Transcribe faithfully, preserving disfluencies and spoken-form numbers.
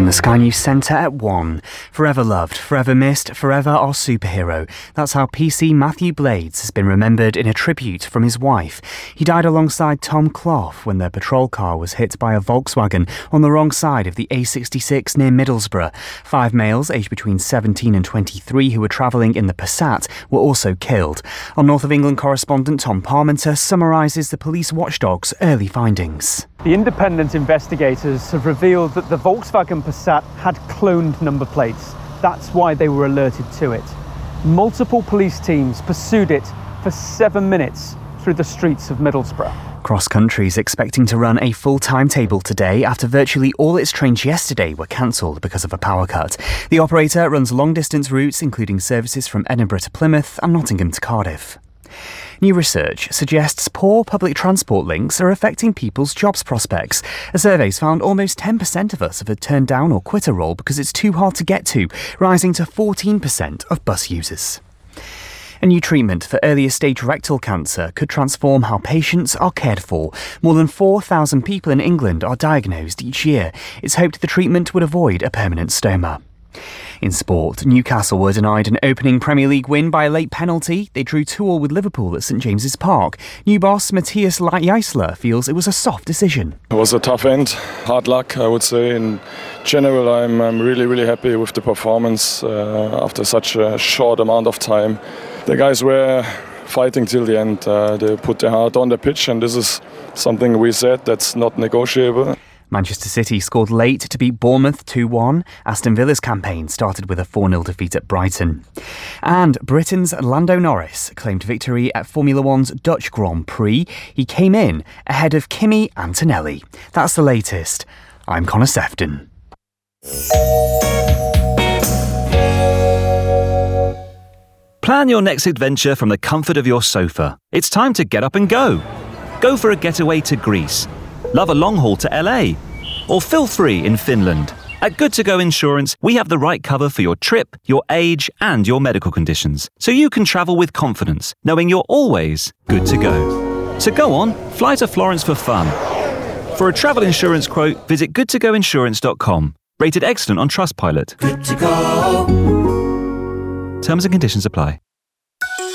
from the Sky News Centre at one. Forever loved, forever missed, forever our superhero. That's how P C Matthew Blades has been remembered in a tribute from his wife. He died alongside Tom Clough when their patrol car was hit by a Volkswagen on the wrong side of the A sixty-six near Middlesbrough. Five males aged between seventeen and twenty-three who were travelling in the Passat were also killed. Our North of England correspondent Tom Parmenter summarises the police watchdog's early findings. The independent investigators have revealed that the Volkswagen Passat had cloned number plates. That's why they were alerted to it. Multiple police teams pursued it for seven minutes through the streets of Middlesbrough. Cross Country is expecting to run a full timetable today after virtually all its trains yesterday were cancelled because of a power cut. The operator runs long-distance routes, including services from Edinburgh to Plymouth and Nottingham to Cardiff. New research suggests poor public transport links are affecting people's jobs prospects. A survey's found almost ten percent of us have turned down or quit a role because it's too hard to get to, rising to fourteen percent of bus users. A new treatment for earlier stage rectal cancer could transform how patients are cared for. More than four thousand people in England are diagnosed each year. It's hoped the treatment would avoid a permanent stoma. In sport, Newcastle were denied an opening Premier League win by a late penalty. They drew two all with Liverpool at St James's Park. New boss Matthias Jaisler feels it was a soft decision. It was a tough end, hard luck, I would say. In general, I'm, I'm really, really happy with the performance uh, after such a short amount of time. The guys were fighting till the end. Uh, they put their heart on the pitch, and this is something we said that's not negotiable. Manchester City scored late to beat Bournemouth two one. Aston Villa's campaign started with a four nil defeat at Brighton. And Britain's Lando Norris claimed victory at Formula One's Dutch Grand Prix. He came in ahead of Kimi Antonelli. That's the latest. I'm Connor Sefton. Plan your next adventure from the comfort of your sofa. It's time to get up and go. Go for a getaway to Greece. Love a long haul to L A, or feel free in Finland. At Good To Go Insurance, we have the right cover for your trip, your age, and your medical conditions, so you can travel with confidence, knowing you're always good to go. So go on, fly to Florence for fun. For a travel insurance quote, visit good to go insurance dot com. Rated excellent on Trustpilot. Good to go. Terms and conditions apply.